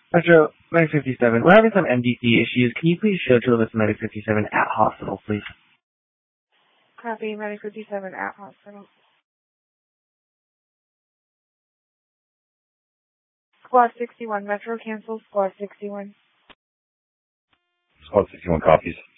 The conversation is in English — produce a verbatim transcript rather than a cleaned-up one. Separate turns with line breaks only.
Metro, Medic fifty-seven, we're having some M D C issues. Can you please show to us Medic fifty-seven at hospital, please?
Copy, Medic fifty-seven at hospital. Squad sixty-one, Metro cancels, Squad sixty-one.
Squad sixty-one copies.